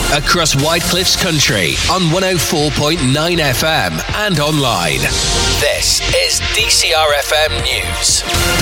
across Whitecliff's country on 104.9 FM and online. This is DCR FM News.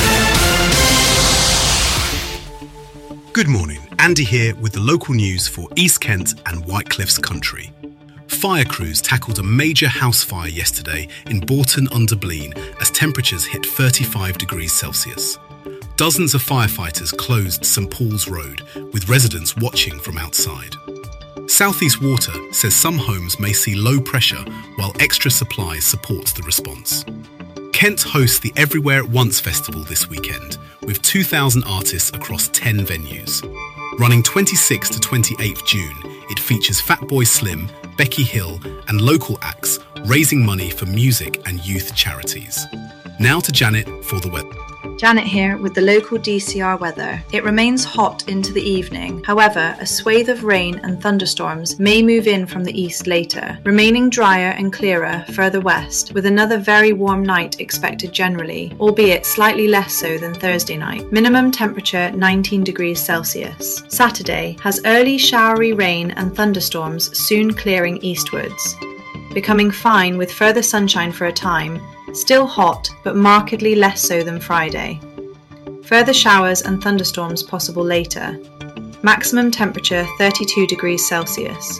Good morning, Andy here with the local news for East Kent and Whitecliff's country. Fire crews tackled a major house fire yesterday in Bourton-under-Blean as temperatures hit 35 degrees Celsius. Dozens of firefighters closed St Paul's Road, with residents watching from outside. South East Water says some homes may see low pressure while extra supply supports the response. Kent hosts the Everywhere at Once festival this weekend, with 2,000 artists across 10 venues. Running 26th to 28th June, it features Fatboy Slim, Becky Hill and local acts raising money for music and youth charities. Now to Janet for the weather. Janet here with the local DCR weather. It remains hot into the evening. However, a swathe of rain and thunderstorms may move in from the east later, remaining drier and clearer further west, with another very warm night expected generally, albeit slightly less so than Thursday night. Minimum temperature 19 degrees Celsius. Saturday has early showery rain and thunderstorms soon clearing eastwards, becoming fine with further sunshine for a time. Still hot, but markedly less so than Friday. Further showers and thunderstorms possible later. Maximum temperature 32 degrees Celsius.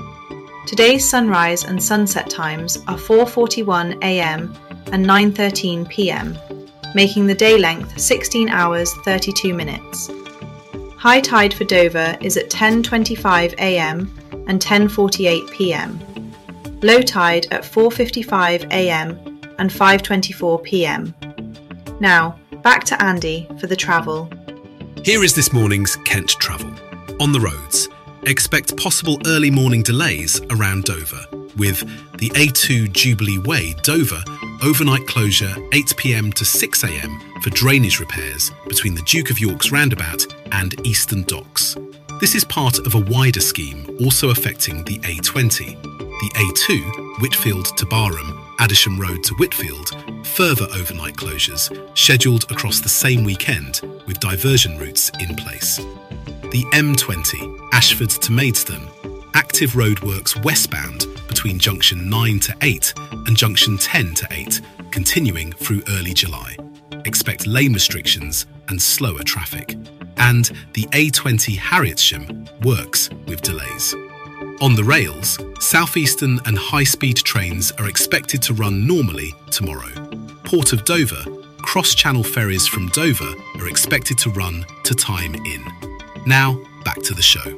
Today's sunrise and sunset times are 4:41 a.m. and 9:13 p.m, making the day length 16 hours 32 minutes. High tide for Dover is at 10:25 a.m. and 10:48 p.m. Low tide at 4:55 a.m. and 5:24 p.m. Now, back to Andy for the travel. Here is this morning's Kent travel. On the roads, expect possible early morning delays around Dover, with the A2 Jubilee Way, Dover, overnight closure 8 p.m. to 6 a.m. for drainage repairs between the Duke of York's roundabout and Eastern Docks. This is part of a wider scheme also affecting the A20. The A2, Whitfield to Barham, Addisham Road to Whitfield, further overnight closures scheduled across the same weekend with diversion routes in place. The M20, Ashford to Maidstone, active roadworks westbound between junction 9 to 8 and junction 10 to 8, continuing through early July. Expect lane restrictions and slower traffic. And the A20 Harrietsham works with delays. On the rails, southeastern and high-speed trains are expected to run normally tomorrow. Port of Dover, cross-channel ferries from Dover are expected to run to time in. Now, back to the show.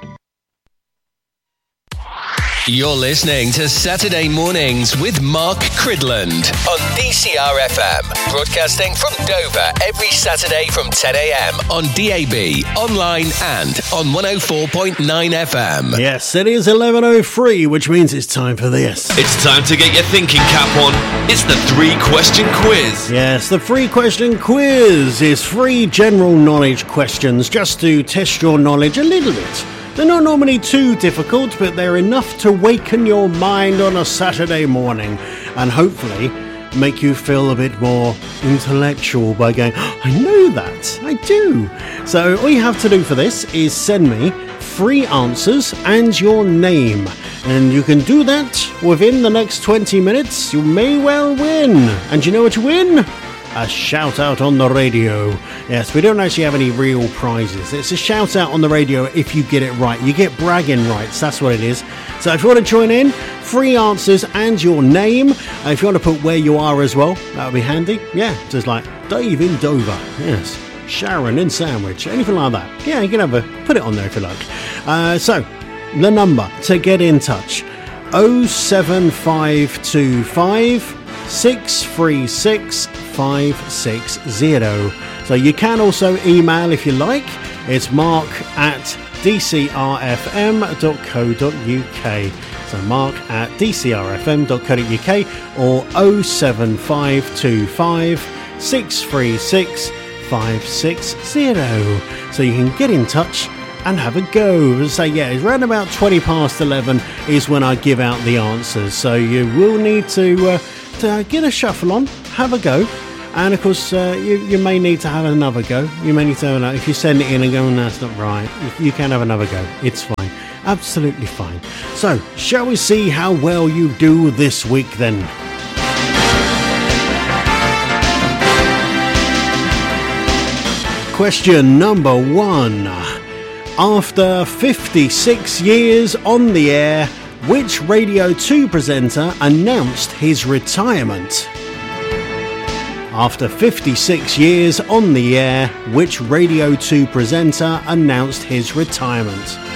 You're listening to Saturday Mornings with Mark Cridland on DCR FM, broadcasting from Dover every Saturday from 10 a.m. on DAB, online and on 104.9 FM. Yes, it is 11:03, which means it's time for this. It's time to get your thinking cap on. It's the 3-question quiz. Yes, the 3-question quiz is 3 general knowledge questions just to test your knowledge a little bit. They're not normally too difficult, but they're enough to waken your mind on a Saturday morning and hopefully make you feel a bit more intellectual by going, oh, I know that, I do. So all you have to do for this is send me 3 answers and your name. And you can do that within the next 20 minutes. You may well win. And you know what you win? A shout out on the radio. Yes, we don't actually have any real prizes. It's a shout out on the radio if you get it right. You get bragging rights, that's what it is. So if you want to join in, 3 answers and your name. If you want to put where you are as well, that would be handy. Yeah, just like Dave in Dover. Yes, Sharon in Sandwich, anything like that. Yeah, you can put it on there if you like. So the number to get in touch, 07525 636 560. So you can also email if you like. It's mark@dcrfm.co.uk. So mark@dcrfm.co.uk or 07525 636 560. So you can get in touch and have a go. So yeah, it's around about 20 past 11 is when I give out the answers. So you will need to get a shuffle on, have a go. And of course, you may need to have another go. You may need to have another. If you send it in and go, no, that's not right, you can have another go. It's fine. Absolutely fine. So, shall we see how well you do this week then? Question number 1. After 56 years on the air, which Radio 2 presenter announced his retirement? After 56 years on the air, which Radio 2 presenter announced his retirement?